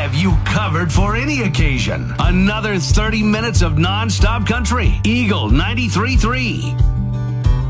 have you covered for any occasion. Another 30 minutes of non-stop country. Eagle 93.3.